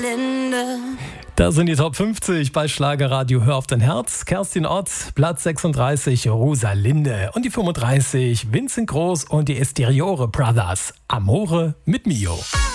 Rosalinde. Da sind die Top 50 bei Schlagerradio Hör auf dein Herz. Kerstin Ott, Platz 36, Rosalinde. Und die 35, Vincent Groß und die Esteriore Brothers, Amore mit Mio.